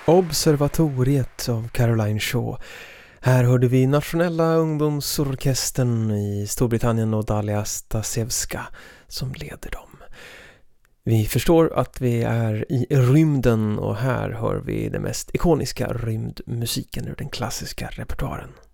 Observatoriet av Caroline Shaw. Här hörde vi Nationella ungdomsorkestern i Storbritannien och Dalia Stasevska som leder dem. Vi förstår att vi är i rymden och här hör vi den mest ikoniska rymdmusiken ur den klassiska repertoaren.